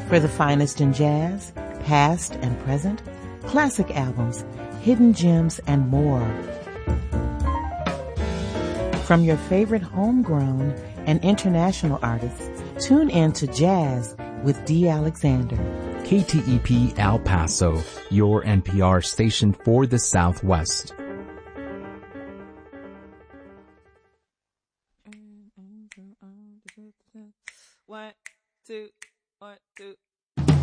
For the finest in jazz, past and present, classic albums, hidden gems, and more. From your favorite homegrown and international artists, tune in to Jazz with D. Alexander. KTEP El Paso, your NPR station for the Southwest. One, two, 1, 2.